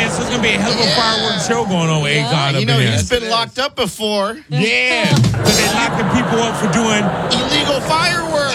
man, so it's going to be a hell of a fireworks show going on with Akon. You know, he's been locked up before. Yeah, because they're locking people up for doing illegal fireworks.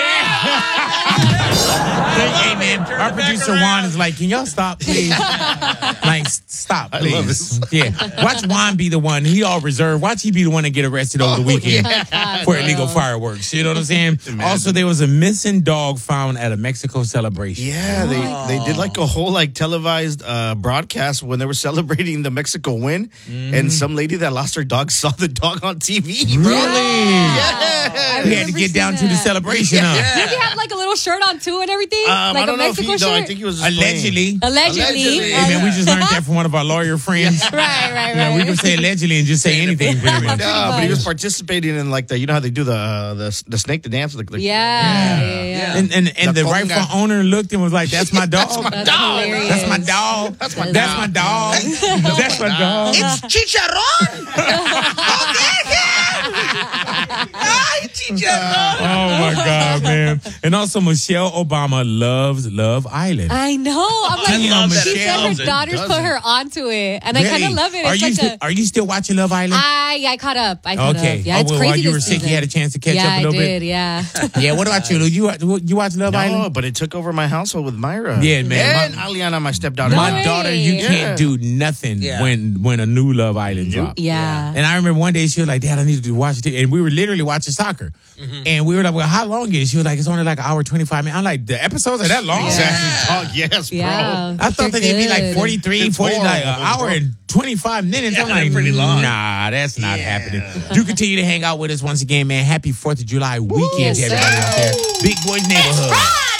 Hey, man, our producer Juan is like, can y'all stop, please? Like, stop, please. I love this. Yeah, watch Juan be the one. He all reserved. Watch he be the one to get arrested over the weekend for illegal fireworks. You know what I'm saying? Also, there was a missing dog found at a Mexico celebration. Yeah, they did like a whole like televised broadcast when they were celebrating the Mexico win, and some lady that lost her dog saw the dog on TV. Bro. Really? Yeah. We had to get down to the celebration. Huh? Did he have like a little shirt on too and everything? I Like don't a know if Mexico he, though, I shirt? think he was just Allegedly. Allegedly. Hey, man, we just learned that from one of our lawyer friends. Right. You know, we can say allegedly and just say anything pretty much. Yeah, but he was participating in like the, you know how they do the snake the dance. Like, Yeah. And the phone rightful guy. owner looked and was like, "That's my dog. That's hilarious. That's my dog. That's my dog. That's my dog. It's chicharron. Oh my God, man! And also, Michelle Obama loves Love Island. I know. I'm like, I love that she said her Michelle daughters put her onto it, and I kind of love it. Are It's you such are you still watching Love Island? I caught up. I caught Okay. up. Yeah, it's well, crazy. while you were this sick, season. you had a chance to catch up a little I did, bit. Yeah. Yeah. What about you, Lou? You watch Love No, Island? but it took over my household with Myra. Yeah, man. And Aliana, my stepdaughter. No My way. daughter, you Yeah. can't do nothing when a new Love Island drops. Yeah. And I remember one day she was like, "Dad, I need to watch it." And we were literally watching soccer. And we were like, "Well, how long is it?" She was like, "It's only like an hour, 25 minutes." I'm like, "The episodes are that long?" Exactly. Oh, yes, bro. Yeah. I thought that it'd be like Good. 43, 40, It's like an horrible, hour bro. and 25 minutes. I'm like, pretty long. Nah, that's not happening. You continue to hang out with us once again, man. Happy 4th of July weekend to everybody out there. Big Boys Neighborhood.